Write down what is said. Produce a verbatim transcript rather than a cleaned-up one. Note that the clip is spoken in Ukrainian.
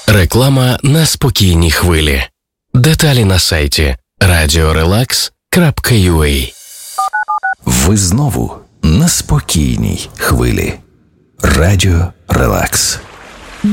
Реклама на спокійній хвилі. Деталі на сайті радіо релакс крапка ю а. Ви знову на спокійній хвилі. Радіо Релакс.